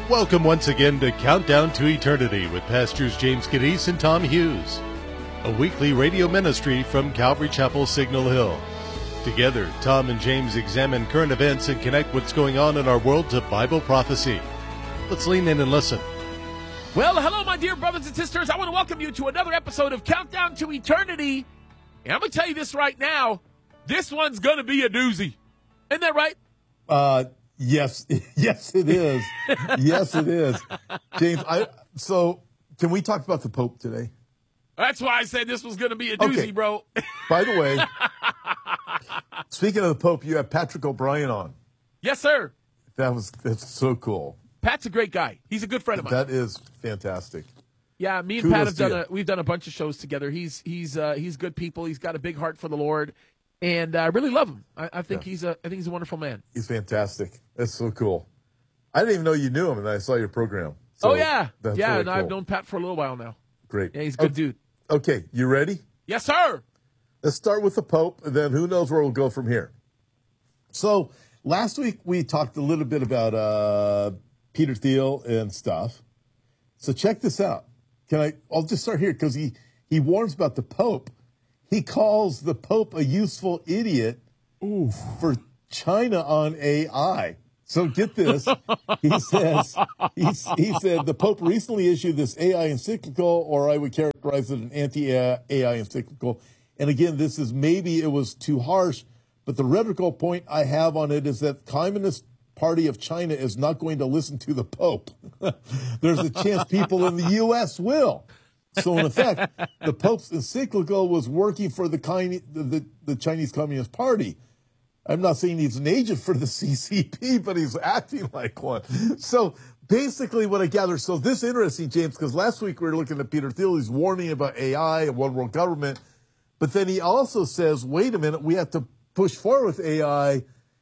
Welcome once again to Countdown to Eternity with Pastors James Cadiz and Tom Hughes, a weekly radio ministry from Calvary Chapel, Signal Hill. Together, Tom and James examine current events and connect what's going on in our world to Bible prophecy. Let's lean in and listen. Well, hello, my dear brothers and sisters. I want to welcome you to another episode of Countdown to Eternity. And I'm going to tell you this right now. This one's going to be a doozy. Isn't that right? Yes, it is. Yes, it is. James, so can we talk about the Pope today? That's why I said this was going to be a doozy, bro. By the way, speaking of the Pope, you have Patrick O'Brien on. Yes, sir. That's so cool. Pat's a great guy. He's a good friend of mine. That is fantastic. Yeah, me and Kudos Pat we've done a bunch of shows together. He's good people. He's got a big heart for the Lord. And I really love him. I think he's a wonderful man. He's fantastic. That's so cool. I didn't even know you knew him, and I saw your program. So yeah, really and cool. I've known Pat for a little while now. Great. Yeah, he's a good dude. Okay, you ready? Yes, sir. Let's start with the Pope, and then who knows where we'll go from here. So last week we talked a little bit about Peter Thiel and stuff. So check this out. I'll just start here because he warns about the Pope. He calls the Pope a useful idiot for China on AI. So get this. He says, he said the Pope recently issued this AI encyclical, or I would characterize it an anti-AI encyclical. And again, maybe it was too harsh, but the rhetorical point I have on it is that the Communist Party of China is not going to listen to the Pope. There's a chance people in the U.S. will. So, in effect, the Pope's encyclical was working for the Chinese Communist Party. I'm not saying he's an agent for the CCP, but he's acting like one. So, basically what I gather, so this is interesting, James, because last week we were looking at Peter Thiel. He's warning about AI and one world government. But then he also says, wait a minute, we have to push forward with AI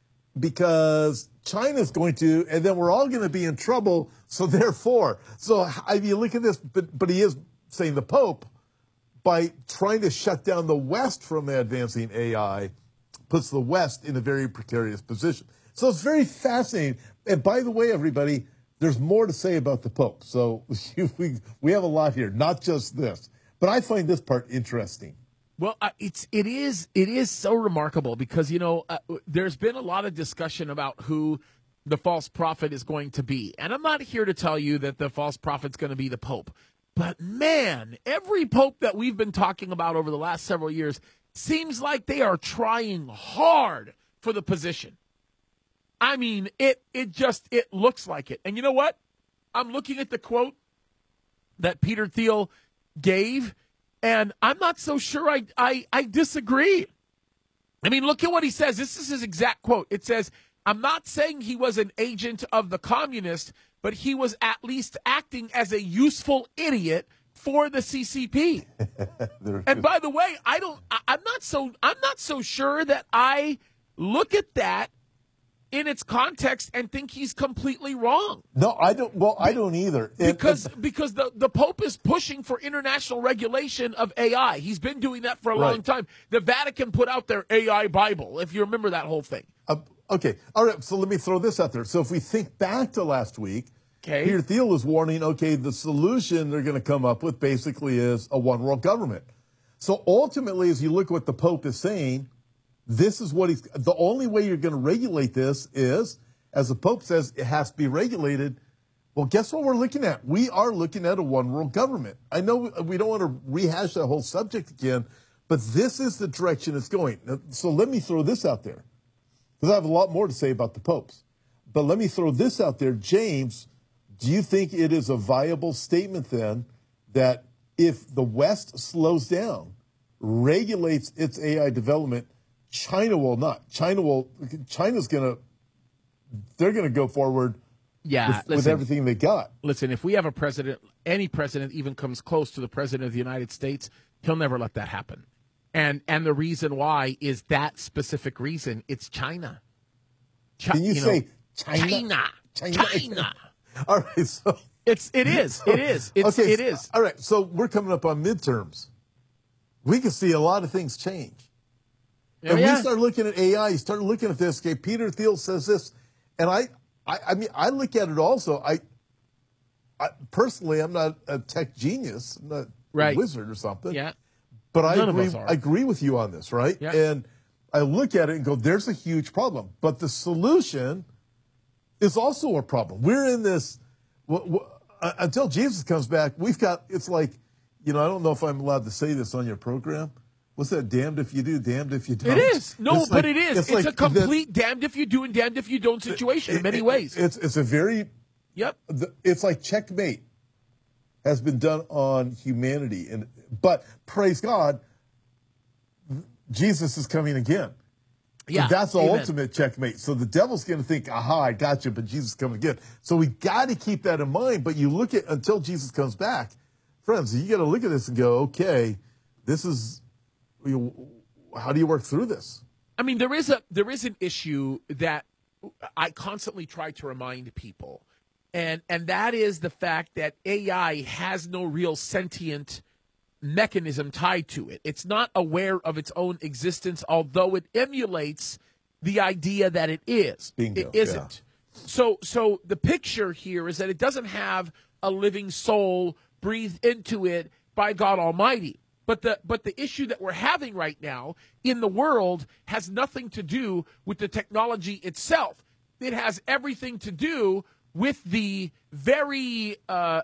because China's going to, and then we're all going to be in trouble. So, therefore, if you look at this, but he is saying the Pope, by trying to shut down the West from advancing AI, puts the West in a very precarious position. So it's very fascinating. And by the way, everybody, there's more to say about the Pope. So we have a lot here, not just this. But I find this part interesting. Well, it is so remarkable because, there's been a lot of discussion about who the false prophet is going to be. And I'm not here to tell you that the false prophet's going to be the Pope. But, man, every pope that we've been talking about over the last several years seems like they are trying hard for the position. I mean, it looks like it. And you know what? I'm looking at the quote that Peter Thiel gave, and I'm not so sure I disagree. I mean, look at what he says. This is his exact quote. It says, I'm not saying he was an agent of the communists, but he was at least acting as a useful idiot for the CCP. And by the way, I'm not so sure that I look at that in its context and think he's completely wrong. No, I don't. Well, I don't either. Because the Pope is pushing for international regulation of AI. He's been doing that for a long time. The Vatican put out their AI Bible, if you remember that whole thing. Okay. All right. So let me throw this out there. So if we think back to last week, Peter Thiel was warning, the solution they're going to come up with basically is a one world government. So ultimately, as you look at what the Pope is saying, this is what the only way you're going to regulate this is, as the Pope says, it has to be regulated. Well, guess what we're looking at? We are looking at a one world government. I know we don't want to rehash that whole subject again, but this is the direction it's going. So let me throw this out there, because I have a lot more to say about the popes. But let me throw this out there. James, do you think it is a viable statement then that if the West slows down, regulates its AI development, China will not? China's going to go forward with everything they got. Listen, if we have a president, any president even comes close to the president of the United States, he'll never let that happen. And the reason why is that specific reason. It's China. Can you say China? China. All right, so it is. All right, so we're coming up on midterms. We can see a lot of things change. And we start looking at AI, you start looking at this. Okay, Peter Thiel says this, and I mean, I look at it also. personally, I'm not a tech genius, I'm not Right. a wizard or something. Yeah. But None of us are. I agree with you on this, right? Yeah. And I look at it and go, there's a huge problem. But the solution is also a problem. We're in this, until Jesus comes back, it's like, I don't know if I'm allowed to say this on your program. What's that? Damned if you do, damned if you don't. It is. No, It's but like- it is. It's like a complete damned if you do and damned if you don't situation in many ways. It's a very, Yep. it's like checkmate has been done on humanity. But praise God, Jesus is coming again. Yeah. And that's the Amen. ultimate checkmate. So the devil's going to think, aha, I got you, but Jesus is coming again. So we got to keep that in mind. But you look at, until Jesus comes back, friends, you got to look at this and go, okay, this is, how do you work through this? I mean, there is an issue that I constantly try to remind people, and that is the fact that AI has no real sentient mechanism tied to it. It's not aware of its own existence, although it emulates the idea that it is. Bingo, it isn't. Yeah. So the picture here is that it doesn't have a living soul breathed into it by God Almighty. But the issue that we're having right now in the world has nothing to do with the technology itself. It has everything to do with the very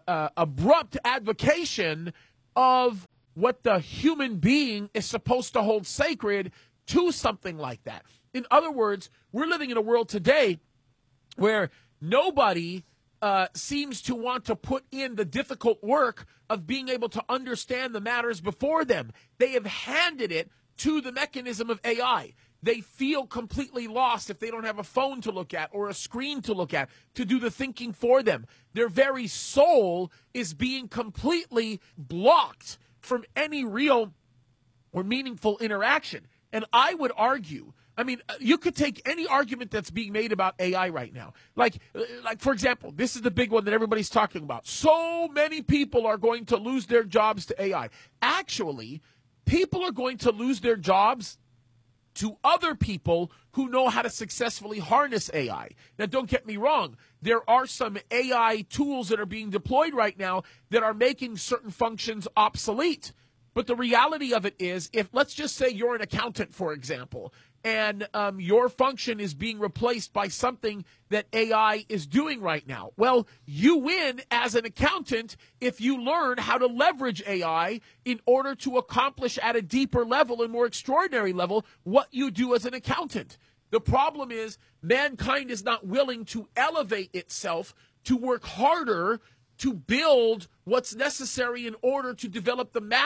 abrupt advocation of what the human being is supposed to hold sacred to something like that. In other words, we're living in a world today where nobody seems to want to put in the difficult work of being able to understand the matters before them. They have handed it to the mechanism of AI. They feel completely lost if they don't have a phone to look at or a screen to look at to do the thinking for them. Their very soul is being completely blocked from any real or meaningful interaction. And I would argue, I mean, you could take any argument that's being made about AI right now. Like for example, this is the big one that everybody's talking about. So many people are going to lose their jobs to AI. Actually, people are going to lose their jobs to other people who know how to successfully harness AI. Now, don't get me wrong. There are some AI tools that are being deployed right now that are making certain functions obsolete. But the reality of it is, if let's just say you're an accountant, for example, and your function is being replaced by something that AI is doing right now. Well, you win as an accountant if you learn how to leverage AI in order to accomplish at a deeper level and more extraordinary level what you do as an accountant. The problem is mankind is not willing to elevate itself to work harder to build what's necessary in order to develop the